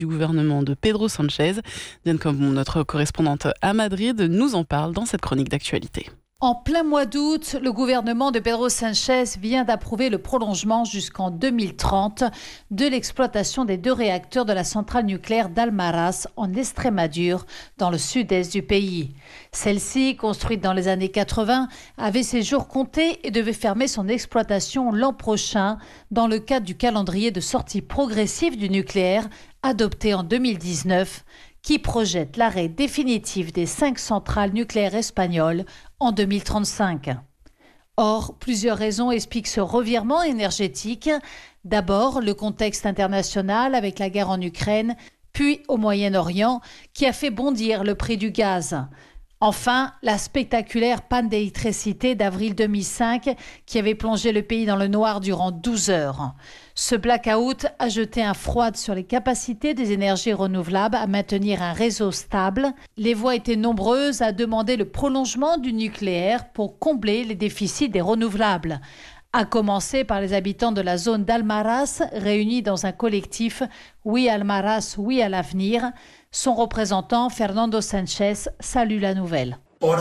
du gouvernement de Pedro Sánchez. Diane Cambon, notre correspondante à Madrid, nous en parle dans cette chronique d'actualité. En plein mois d'août, le gouvernement de Pedro Sánchez vient d'approuver le prolongement jusqu'en 2030 de l'exploitation des 2 réacteurs de la centrale nucléaire d'Almaraz en Estrémadure, dans le sud-est du pays. Celle-ci, construite dans les années 80, avait ses jours comptés et devait fermer son exploitation l'an prochain dans le cadre du calendrier de sortie progressive du nucléaire adopté en 2019, qui projette l'arrêt définitif des 5 centrales nucléaires espagnoles en 2035. Or, plusieurs raisons expliquent ce revirement énergétique. D'abord, le contexte international avec la guerre en Ukraine, puis au Moyen-Orient, qui a fait bondir le prix du gaz. Enfin, la spectaculaire panne d'électricité d'avril 2005 qui avait plongé le pays dans le noir durant 12 heures. Ce blackout a jeté un froid sur les capacités des énergies renouvelables à maintenir un réseau stable. Les voix étaient nombreuses à demander le prolongement du nucléaire pour combler les déficits des renouvelables. À commencer par les habitants de la zone d'Almaraz, réunis dans un collectif « Oui Almaraz, oui à l'avenir ». Son représentant, Fernando Sánchez, salue la nouvelle.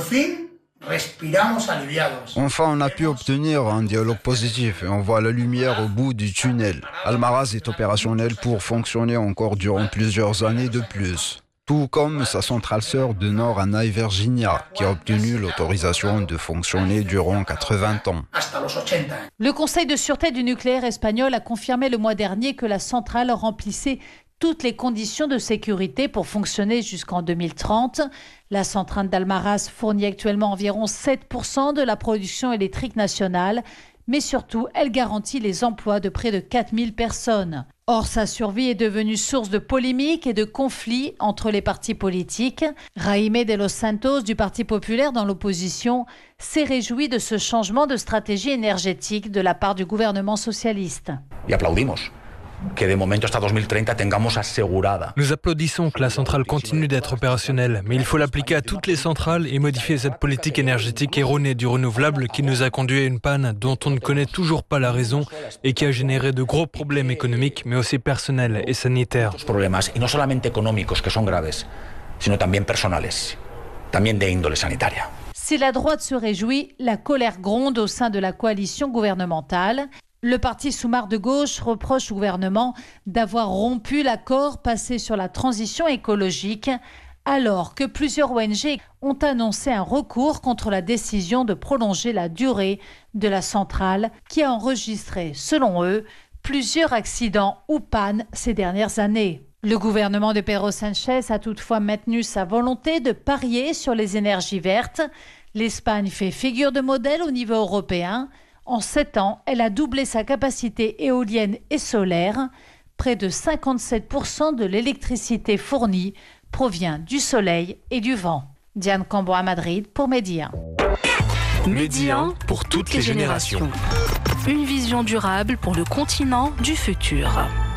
Enfin, on a pu obtenir un dialogue positif et on voit la lumière au bout du tunnel. Almaraz est opérationnel pour fonctionner encore durant plusieurs années de plus. Tout comme sa centrale sœur de Nord à Virginia, qui a obtenu l'autorisation de fonctionner durant 80 ans. Le Conseil de sûreté du nucléaire espagnol a confirmé le mois dernier que la centrale remplissait toutes les conditions de sécurité pour fonctionner jusqu'en 2030. La centrale d'Almaraz fournit actuellement environ 7% de la production électrique nationale, mais surtout, elle garantit les emplois de près de 4000 personnes. Or, sa survie est devenue source de polémiques et de conflits entre les partis politiques. Jaime de los Santos, du Parti populaire dans l'opposition, s'est réjoui de ce changement de stratégie énergétique de la part du gouvernement socialiste. Nous applaudissons que la centrale continue d'être opérationnelle, mais il faut l'appliquer à toutes les centrales et modifier cette politique énergétique erronée du renouvelable qui nous a conduit à une panne dont on ne connaît toujours pas la raison et qui a généré de gros problèmes économiques, mais aussi personnels et sanitaires. Si la droite se réjouit, la colère gronde au sein de la coalition gouvernementale. Le parti Sumar de gauche reproche au gouvernement d'avoir rompu l'accord passé sur la transition écologique, alors que plusieurs ONG ont annoncé un recours contre la décision de prolonger la durée de la centrale qui a enregistré, selon eux, plusieurs accidents ou pannes ces dernières années. Le gouvernement de Pedro Sánchez a toutefois maintenu sa volonté de parier sur les énergies vertes. L'Espagne fait figure de modèle au niveau européen. En 7 ans, elle a doublé sa capacité éolienne et solaire. Près de 57% de l'électricité fournie provient du soleil et du vent. Diane Cambon à Madrid pour Média. Média pour toutes les générations. Une vision durable pour le continent du futur.